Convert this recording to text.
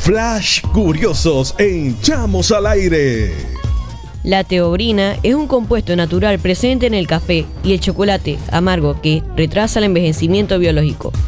Flash Curiosos en Chamos al Aire. La teobrina es un compuesto natural presente en el café y el chocolate amargo que retrasa el envejecimiento biológico.